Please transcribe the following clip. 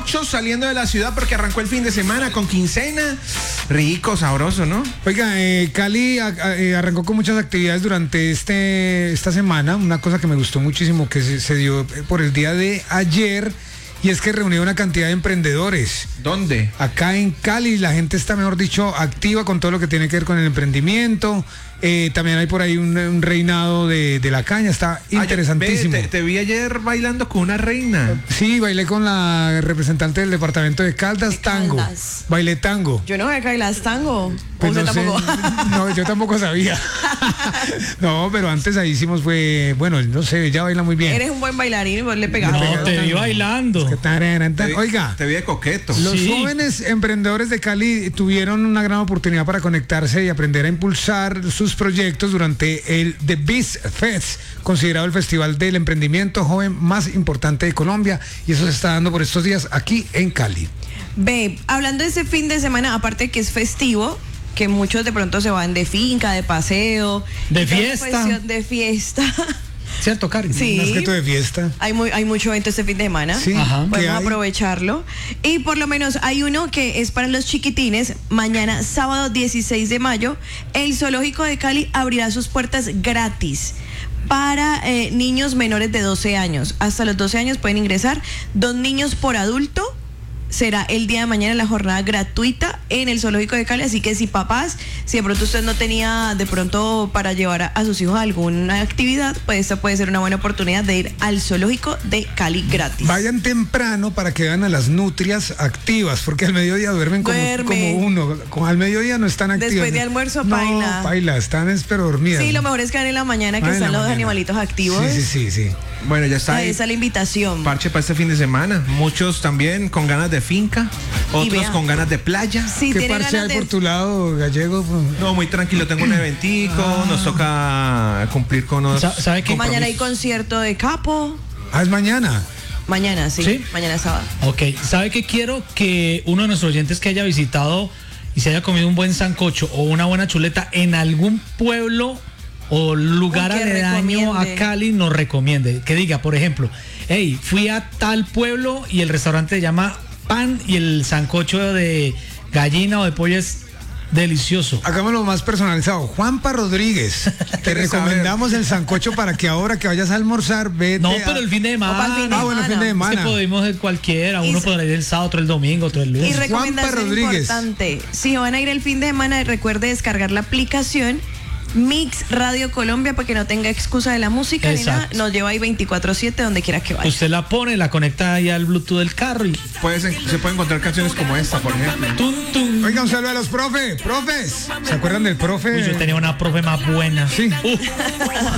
muchos saliendo de la ciudad porque arrancó el fin de semana con quincena. Rico, sabroso, ¿no? Oiga, Cali arrancó con muchas actividades durante esta semana. Una cosa que me gustó muchísimo que se dio por el día de ayer, y es que reunió una cantidad de emprendedores. ¿Dónde? Acá en Cali la gente está, mejor dicho, activa con todo lo que tiene que ver con el emprendimiento. También hay por ahí un reinado de la caña, está interesantísimo. Te vi ayer bailando con una reina. Sí, bailé con la representante del departamento de Caldas, tango. Bailé tango. Yo no sé que bailas tango. Pues ¿Usted no sé, tampoco? no, yo tampoco sabía. No, pero antes ahí hicimos bueno, no sé, ella baila muy bien. Eres un buen bailarín y vos le pegas. No, te vi bailando. Oiga, Te vi de coqueto. los Sí. jóvenes emprendedores de Cali tuvieron una gran oportunidad para conectarse y aprender a impulsar sus proyectos durante el The Biz Fest, considerado el festival del emprendimiento joven más importante de Colombia, y eso se está dando por estos días aquí en Cali. Ve, hablando de ese fin de semana, aparte que es festivo, que muchos de pronto se van de finca, de paseo, De y toda esa fiesta. cuestión de fiesta. ¿Cierto, Karen? Sí. Más que todo de fiesta. Hay mucho evento este fin de semana. Sí. Ajá. ¿Qué Podemos hay? aprovecharlo. Y por lo menos hay uno que es para los chiquitines. Mañana, sábado 16 de mayo, el Zoológico de Cali abrirá sus puertas gratis para niños menores de 12 años. Hasta los 12 años pueden ingresar. 2 niños por adulto. Será el día de mañana la jornada gratuita en el Zoológico de Cali, así que si papás, si de pronto usted no tenía de pronto para llevar a sus hijos a alguna actividad, pues esta puede ser una buena oportunidad de ir al Zoológico de Cali gratis. Vayan temprano para que vean a las nutrias activas, porque al mediodía duermen como uno. Como al mediodía no están activas. Después de almuerzo, no, paila. paila, están pero dormidas. Sí, lo mejor es que van en la mañana, que Ah, en están la los mañana. animalitos activos. Sí. Bueno, ya está Ahí ahí. está la invitación. Parche para este fin de semana. Muchos también con ganas de finca, otros vea. con ganas de playa. Si ¿Qué tiene parche ganas hay de... por tu lado, gallego? No, muy tranquilo, tengo un eventico, nos toca cumplir con los ¿Sabe qué? Mañana hay concierto de Capo. Es mañana. Mañana, sí. ¿Sí? Mañana es sábado. Ok, ¿sabe qué quiero? Que uno de nuestros oyentes que haya visitado y se haya comido un buen sancocho o una buena chuleta en algún pueblo o lugar Uy, que aledaño a recomiende. Cali nos recomiende. Que diga, por ejemplo, hey, fui a tal pueblo y el restaurante se llama Pan y el sancocho de gallina o de pollo es delicioso. Hagámoslo más personalizado. Juanpa Rodríguez, te recomendamos el sancocho para que ahora que vayas a almorzar, vete No, a- pero el fin de O para el fin de semana. bueno, fin de semana. Es que semana. podemos ir cualquiera. Uno Y- podrá ir el sábado, otro el domingo, otro el Y lunes. recomendación Rodríguez. importante, si van a ir el fin de semana, recuerde descargar la aplicación Mix Radio Colombia para que no tenga excusa de la música ni nada. Exacto. Nos lleva ahí 24/7 donde quiera que vaya. Usted la pone, la conecta ahí al Bluetooth del carro y se pueden encontrar canciones como esta, por ejemplo. tum, tum. Oiga, un saludo a los profes. ¿Se acuerdan del profe? Uy, yo tenía una profe más buena. Sí. Uf.